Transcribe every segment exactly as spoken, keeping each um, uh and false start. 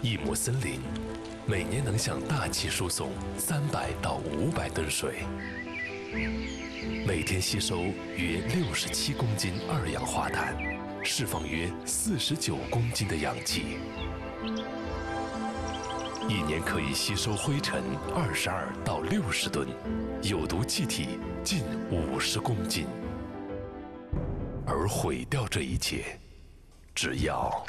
一亩森林每年能向大气输送三百到五百吨水，每天吸收约六十七公斤二氧化碳，释放约四十九公斤的氧气，一年可以吸收灰尘二十二到六十吨，有毒气体近五十公斤。而毁掉这一切，只要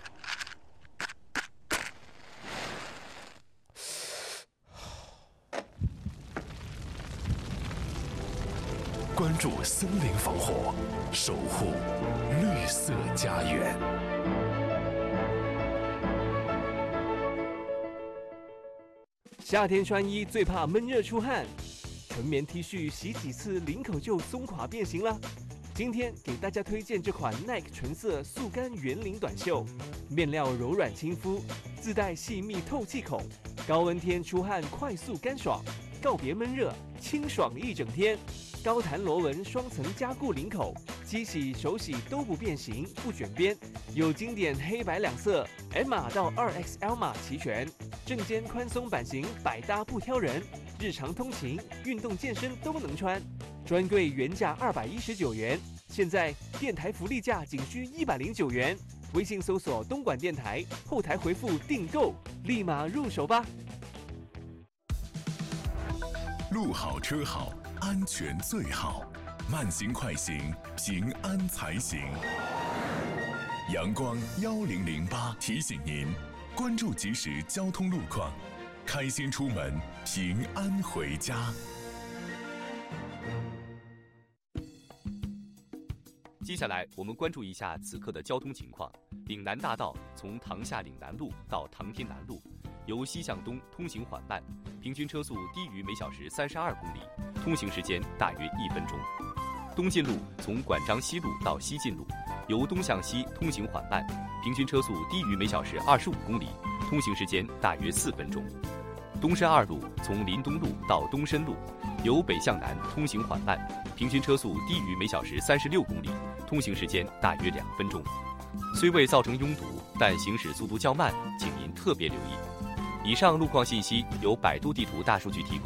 关注森林防火，守护绿色家园。 夏天穿衣最怕闷热出汗，纯棉 T 恤洗几次领口就松垮变形了。今天给大家推荐这款 Nike 纯色速干圆领短袖，面料柔软亲肤，自带细密透气孔，高温天出汗快速干爽，告别闷热，清爽一整天。高弹螺纹双层加固领口，机洗手洗都不变形不卷边，有经典黑白两色 ，M 码到 二 X L 码齐全，正肩宽松版型百搭不挑人，日常通勤、运动健身都能穿。专柜原价二百一十九元，现在电台福利价仅需一百零九元。微信搜索东莞电台，后台回复订购，立马入手吧。 路好车好，安全最好，慢行快行，平安才行。阳光幺零零八提醒您，关注即时交通路况，开心出门，平安回家。 接下来我们关注一下此刻的交通情况。岭南大道从塘下岭南路到塘天南路，由西向东通行缓慢，平均车速低于每小时三十二公里，通行时间大约一分钟。东进路从管章西路到西进路，由东向西通行缓慢，平均车速低于每小时二十五公里，通行时间大约四分钟。东山二路从林东路到东深路，由北向南通行缓慢，平均车速低于每小时三十六公里，通行时间大约两分钟。虽未造成拥堵，但行驶速度较慢，请您特别留意。以上路况信息由百度地图大数据提供。